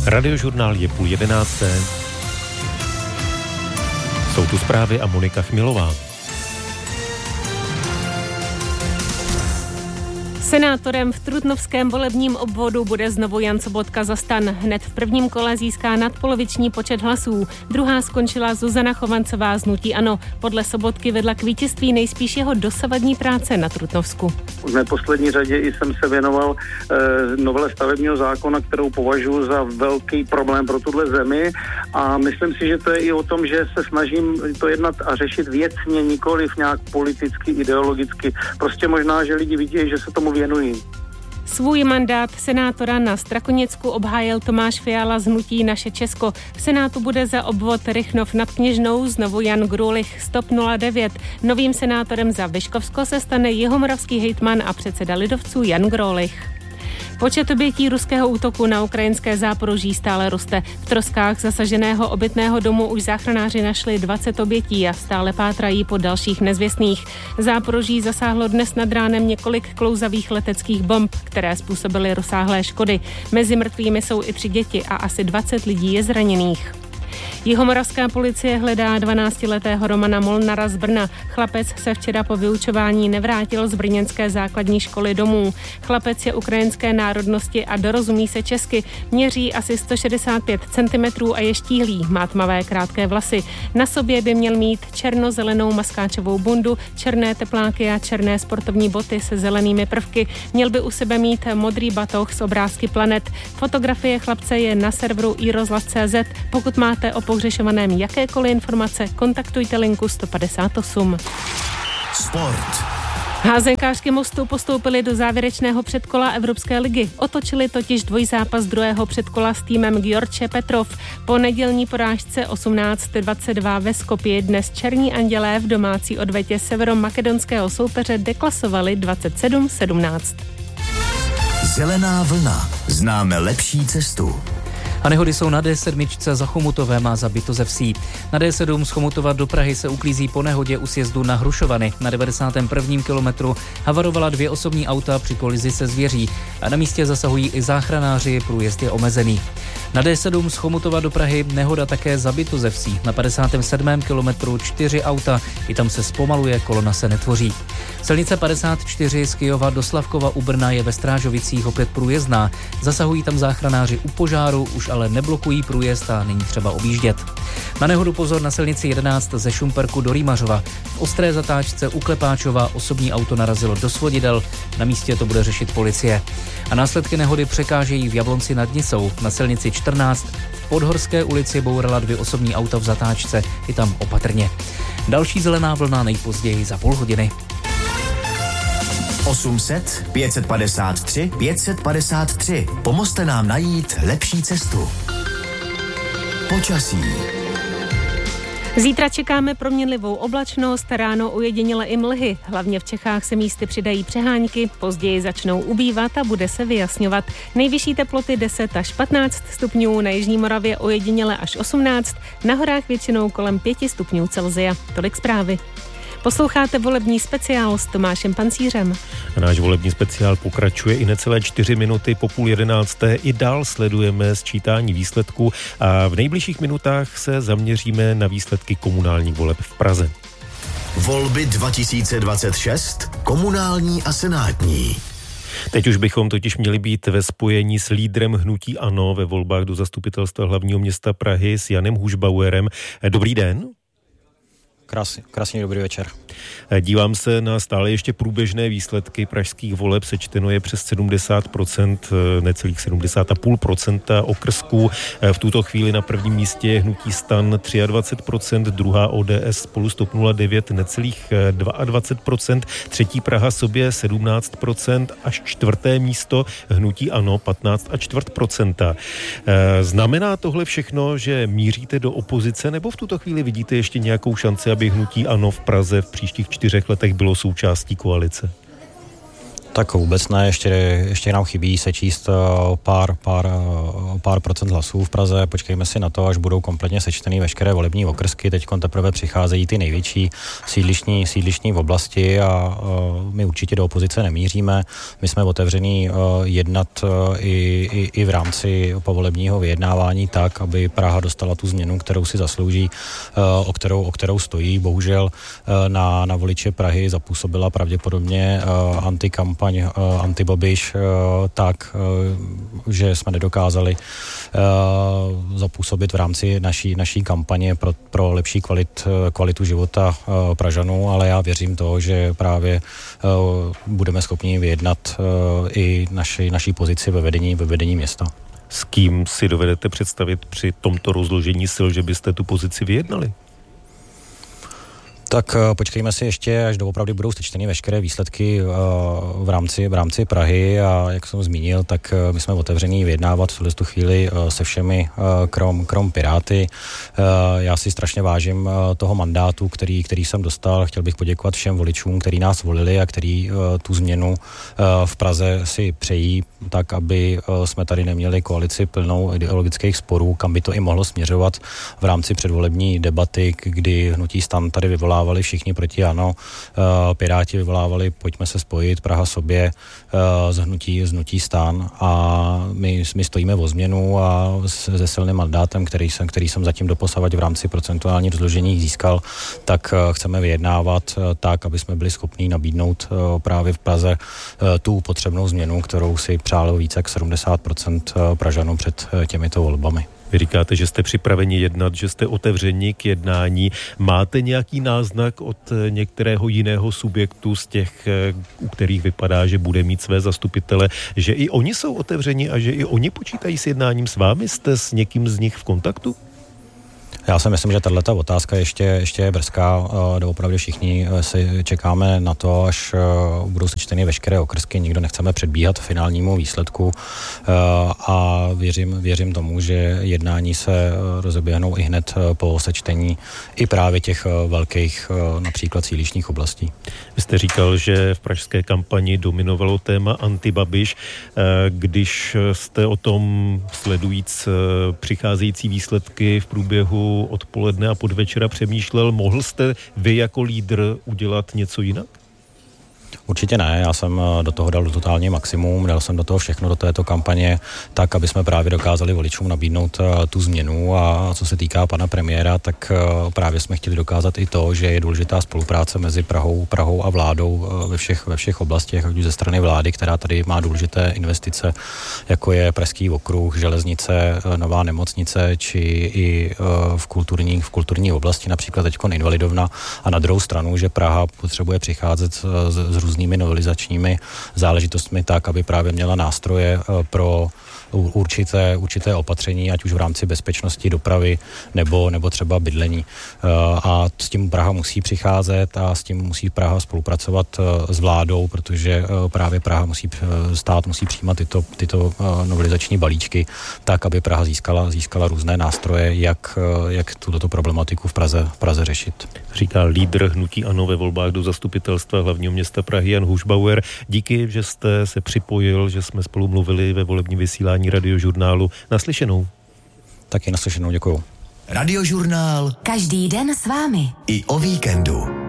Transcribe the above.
Radiožurnál je 10:30. Jsou tu zprávy a Monika Chmilová. Senátorem v Trutnovském volebním obvodu bude znovu Jan Sobotka za STAN. Hned v prvním kole získá nadpoloviční počet hlasů. Druhá skončila Zuzana Chovancová z hnutí ANO. Podle Sobotky vedla k vítězství nejspíš jeho dosavadní práce na Trutnovsku. V neposlední řadě jsem se věnoval novele stavebního zákona, kterou považuji za velký problém pro tuhle zemi, a myslím si, že to je i o tom, že se snažím to jednat a řešit věcně, nikoliv nějak politicky, ideologicky. Prostě možná, že lidi vidí, že se tomu věnují. Svůj mandát senátora na Strakoněcku obhájil Tomáš Fiala z hnutí Naše Česko. V Senátu bude za obvod Rychnov nad Kněžnou znovu Jan Grulich z TOP 09. Novým senátorem za Vyškovsko se stane jihomoravský hejtman a předseda lidovců Jan Grulich. Počet obětí ruského útoku na ukrajinské Záporoží stále roste. V troskách zasaženého obytného domu už záchranáři našli 20 obětí a stále pátrají po dalších nezvěstných. Záporoží zasáhlo dnes nad ránem několik klouzavých leteckých bomb, které způsobily rozsáhlé škody. Mezi mrtvými jsou i 3 děti a asi 20 lidí je zraněných. Jihomoravská policie hledá 12letého Romana Molnara z Brna. Chlapec se včera po vyučování nevrátil z brněnské základní školy domů. Chlapec je ukrajinské národnosti a dorozumí se česky. Měří asi 165 cm a je štíhlý, má tmavé krátké vlasy. Na sobě by měl mít černozelenou maskáčovou bundu, černé tepláky a černé sportovní boty se zelenými prvky. Měl by u sebe mít modrý batoh s obrázky planet. Fotografie chlapce je na serveru iRozhlas.cz. Pokud máte o pohřešovaném jakékoliv informace, kontaktujte linku 158. Sport. Házenkářky Mostu postoupily do závěrečného předkola Evropské ligy. Otočili totiž dvojzápas druhého předkola s týmem Gjorče Petrov. Po nedělní porážce 18-22 ve Skopje dnes Černí andělé v domácí odvetě severomakedonského soupeře deklasovali 27-17. Zelená vlna. Známe lepší cestu. A nehody jsou na D7 za Chomutovem a za Bitozevsí. Na D7 z Chomutova do Prahy se uklízí po nehodě u sjezdu na Hrušovany. Na 91. kilometru havarovala 2 osobní auta při kolizi se zvěří a na místě zasahují i záchranáři, průjezd je omezený. Na D7 z Chomutova do Prahy nehoda také za Bitozevsí. Na 57. kilometru 4 auta, i tam se zpomaluje, kolona se netvoří. Silnice 54 z Kyjova do Slavkova u Brna je ve Strážovicích opět průjezdná. Zasahují tam záchranáři u požáru, už ale neblokují průjezd a není třeba objíždět. Na nehodu pozor na silnici 11 ze Šumperku do Rýmařova. V ostré zatáčce u Klepáčova osobní auto narazilo do svodidel, na místě to bude řešit policie. A následky nehody překážejí v Jablonci nad Nisou. Na silnici 14 v Podhorské ulici bourala 2 osobní auta v zatáčce, i tam opatrně. Další zelená vlna nejpozději za půl hodiny. 800 553 553. Pomozte nám najít lepší cestu. Počasí. Zítra čekáme proměnlivou oblačnost, ráno ojediněle i mlhy. Hlavně v Čechách se místy přidají přehánky, později začnou ubývat a bude se vyjasňovat. Nejvyšší teploty 10 až 15 stupňů, na jižní Moravě ojediněle až 18, na horách většinou kolem 5 stupňů Celsia. Tolik zprávy. Posloucháte volební speciál s Tomášem Pancířem. Náš volební speciál pokračuje i necelé 4 minuty po 10:30. I dál sledujeme sčítání výsledků a v nejbližších minutách se zaměříme na výsledky komunálních voleb v Praze. Volby 2026, komunální a senátní. Teď už bychom totiž měli být ve spojení s lídrem hnutí ANO ve volbách do zastupitelstva hlavního města Prahy s Janem Hušbauerem. Dobrý den. Krásný dobrý večer. Dívám se na stále ještě průběžné výsledky pražských voleb, sečteno je přes 70%, necelých 70,5% okrsků. V tuto chvíli na prvním místě je hnutí STAN 23%, druhá ODS spolu s TOP 09 necelých 22%, třetí Praha sobě 17%, až čtvrté místo hnutí ANO 15,25%. Znamená tohle všechno, že míříte do opozice, nebo v tuto chvíli vidíte ještě nějakou šanci, aby hnutí ANO v Praze v příštích 4 letech bylo součástí koalice? Tak vůbec ne, ještě nám chybí sečíst pár o pár procent hlasů v Praze. Počkejme si na to, až budou kompletně sečteny veškeré volební okrsky. Teď teprve přicházejí ty největší sídlištní v oblasti a my určitě do opozice nemíříme. My jsme otevření jednat i v rámci povolebního vyjednávání tak, aby Praha dostala tu změnu, kterou si zaslouží, o kterou stojí. Bohužel na voliče Prahy zapůsobila pravděpodobně antikampaň anti-Babiš tak, že jsme nedokázali zapůsobit v rámci naší kampaně pro lepší kvalitu života Pražanů, ale já věřím to, že právě budeme schopni vyjednat i naší pozici ve vedení města. S kým si dovedete představit při tomto rozložení sil, že byste tu pozici vyjednali? Tak počkejme si ještě, až doopravdy budou sečteny veškeré výsledky v rámci Prahy a jak jsem zmínil, tak my jsme otevření vyjednávat v tu chvíli se všemi krom Piráty. Já si strašně vážím toho mandátu, který jsem dostal. Chtěl bych poděkovat všem voličům, kteří nás volili a kteří tu změnu v Praze si přejí, tak aby jsme tady neměli koalici plnou ideologických sporů, kam by to i mohlo směřovat v rámci předvolební debaty, kdy hnutí STAN tady vyvolávali všichni proti ANO, Piráti vyvolávali pojďme se spojit, Praha sobě, z hnutí STAN a my stojíme o změnu a se silným mandátem, který jsem zatím doposavad v rámci procentuální rozložení získal, tak chceme vyjednávat tak, aby jsme byli schopni nabídnout právě v Praze tu potřebnou změnu, kterou si přálo více jak 70% Pražanů před těmito volbami. Vy říkáte, že jste připraveni jednat, že jste otevřeni k jednání. Máte nějaký náznak od některého jiného subjektu z těch, u kterých vypadá, že bude mít své zastupitele, že i oni jsou otevřeni a že i oni počítají s jednáním s vámi? Jste s někým z nich v kontaktu? Já si myslím, že tato otázka ještě je brzká. Doopravdy všichni si čekáme na to, až budou sečteny veškeré okrsky. Nikdo nechceme předbíhat finálnímu výsledku a věřím tomu, že jednání se rozeběhnou i hned po sečtení i právě těch velkých například sídlištních oblastí. Vy jste říkal, že v pražské kampani dominovalo téma anti-Babiš. Když jste o tom sledujíc přicházející výsledky v průběhu odpoledne a podvečera přemýšlel, mohl jste vy jako lídr udělat něco jinak? Určitě ne, já jsem do toho dal totální maximum, dal jsem do toho všechno, do této kampaně, tak, aby jsme právě dokázali voličům nabídnout tu změnu a co se týká pana premiéra, tak právě jsme chtěli dokázat i to, že je důležitá spolupráce mezi Prahou a vládou ve všech oblastech, ať už ze strany vlády, která tady má důležité investice, jako je Pražský okruh, železnice, nová nemocnice, či i v kulturní oblasti, například teďkon Invalidovna, a na druhou stranu, že Praha potřebuje přicházet s různými novelizačními záležitostmi tak, aby právě měla nástroje pro určité opatření, ať už v rámci bezpečnosti, dopravy nebo třeba bydlení. A s tím Praha musí přicházet a s tím musí Praha spolupracovat s vládou, protože právě Praha musí přijímat tyto novelizační balíčky tak, aby Praha získala různé nástroje, jak tuto problematiku v Praze řešit. Říká lídr hnutí ANO ve volbách do zastupitelstva hlavního města Prahy Jan Hušbauer. Díky, že jste se připojil, že jsme spolu mluvili ve volebním vysílání Radiožurnálu. Naslyšenou. Taky naslyšenou, děkuju. Radiožurnál. Každý den s vámi. I o víkendu.